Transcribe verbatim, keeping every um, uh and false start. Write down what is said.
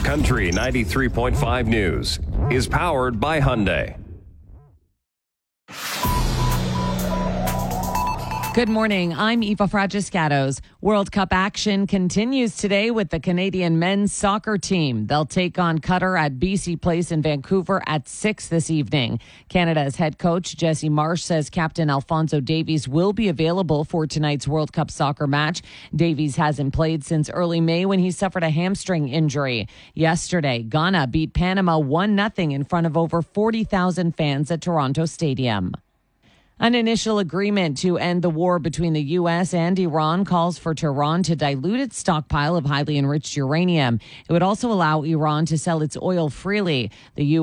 Country ninety-three point five News is powered by Hyundai. Good morning. I'm Eva Fragiscatos. World Cup action continues today with the Canadian men's soccer team. They'll take on Qatar at B C Place in Vancouver at six this evening. Canada's head coach Jesse Marsh says Captain Alphonso Davies will be available for tonight's World Cup soccer match. Davies hasn't played since early May when he suffered a hamstring injury. Yesterday, Ghana beat Panama one nothing in front of over forty thousand fans at Toronto Stadium. An initial agreement to end the war between the U S and Iran calls for Tehran to dilute its stockpile of highly enriched uranium. It would also allow Iran to sell its oil freely. The U